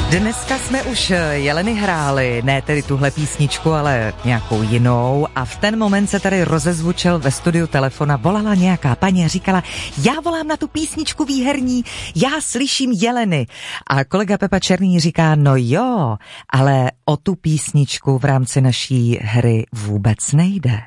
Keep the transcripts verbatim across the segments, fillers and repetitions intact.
Dneska jsme už Jeleny hráli, ne tedy tuhle písničku, ale nějakou jinou a v ten moment se tady rozezvučil ve studiu telefona, volala nějaká paní a říkala, já volám na tu písničku výherní, já slyším Jeleny. A kolega Pepa Černý říká, no jo, ale o tu písničku v rámci naší hry vůbec nejde.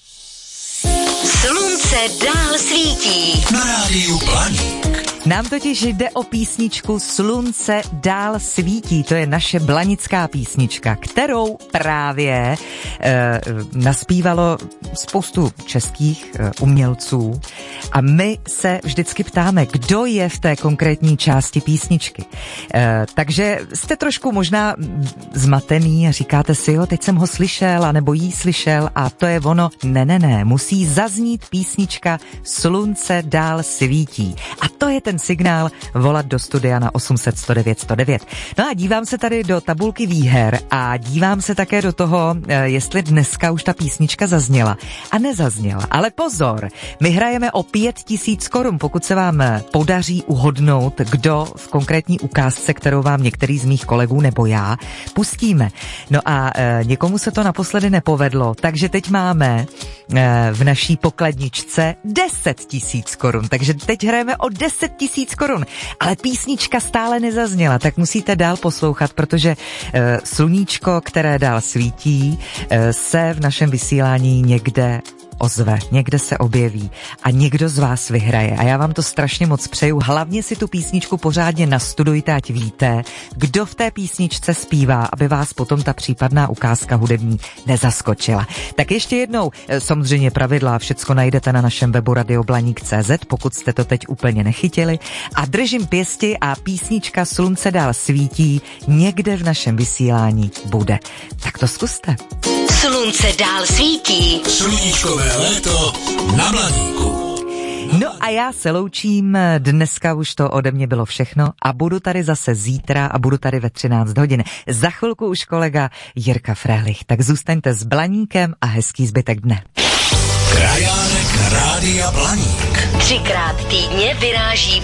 Slunce dál svítí na rádiu Blaník. Nám totiž jde o písničku Slunce dál svítí, to je naše blanická písnička, kterou právě e, naspívalo spoustu českých e, umělců a my se vždycky ptáme, kdo je v té konkrétní části písničky. E, takže jste trošku možná zmatený a říkáte si, jo, teď jsem ho slyšel, anebo jí slyšel a to je ono. Ne, ne, ne, musí zaznít písnička Slunce dál svítí a to je ten signál volat do studia na osm set sto devět sto devět. No a dívám se tady do tabulky výher a dívám se také do toho, jestli dneska už ta písnička zazněla a nezazněla. Ale pozor, my hrajeme o pět tisíc korun, pokud se vám podaří uhodnout, kdo v konkrétní ukázce, kterou vám některý z mých kolegů nebo já pustíme. No a e, někomu se to naposledy nepovedlo, takže teď máme e, v naší pokladničce deset tisíc korun, takže teď hrajeme o deset tisíc korun, ale písnička stále nezazněla, tak musíte dál poslouchat, protože e, sluníčko, které dál svítí, e, se v našem vysílání někde ozve, někde se objeví a někdo z vás vyhraje a já vám to strašně moc přeju, hlavně si tu písničku pořádně nastudujte, ať víte, kdo v té písničce zpívá, aby vás potom ta případná ukázka hudební nezaskočila. Tak ještě jednou, samozřejmě pravidla, všecko najdete na našem webu radio blaník tečka cé zet, pokud jste to teď úplně nechytili a držím pěsti a písnička Slunce dál svítí někde v našem vysílání bude. Tak to zkuste. Slunce dál svítí. Sluníčkové léto na Blaníku. No a já se loučím, dneska už to ode mě bylo všechno a budu tady zase zítra a budu tady ve třináct hodin. Za chvilku už kolega Jirka Frélich, tak zůstaňte s Blaníkem a hezký zbytek dne. Krajánek Rádia Blaník. Třikrát týdně vyráží